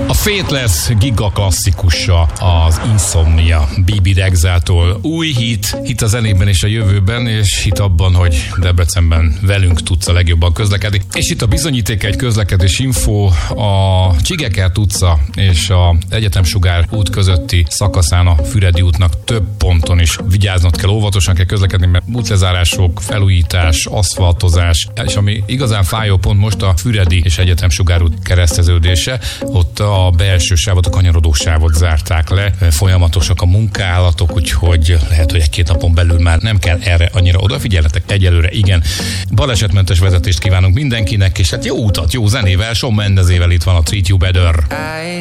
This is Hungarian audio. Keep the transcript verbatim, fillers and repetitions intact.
A Faithless giga klasszikusa az Insomnia bé bé Rexától. Új hit, hit a zenében és a jövőben, és hit abban, hogy Debrecenben velünk tudsz a legjobban közlekedni. És itt a bizonyíték egy közlekedés info, a Csigekert utca és a Egyetemsugár út közötti szakaszán a Füredi útnak több ponton is vigyáznod kell, óvatosan kell közlekedni, mert útlezárások, felújítás, aszfaltozás, és ami igazán fájó pont most a Füredi és Egyetemsugár út kereszteződése, ott a belső sávot, a kanyarodó sávot zárták le, folyamatosak a munkálatok, úgyhogy lehet, hogy egy-két napon belül már nem kell erre annyira odafigyelnetek, egyelőre igen. Balesetmentes vezetést kívánunk mindenkinek, és hát jó utat, jó zenével, Shawn Mendezével itt van a Treat You Better.